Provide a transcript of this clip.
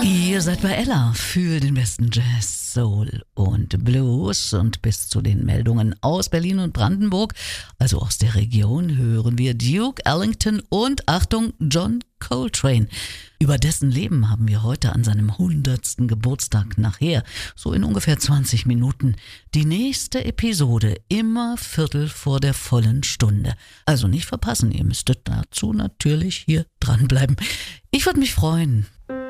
Ihr seid bei Ella für den besten Jazz, Soul und Blues, und bis zu den Meldungen aus Berlin und Brandenburg, also aus der Region, hören wir Duke Ellington und, Achtung, John Coltrane. Über dessen Leben haben wir heute an seinem 100. Geburtstag nachher, so in ungefähr 20 Minuten, die nächste Episode, immer Viertel vor der vollen Stunde. Also nicht verpassen, ihr müsstet dazu natürlich hier dranbleiben. Ich würde mich freuen.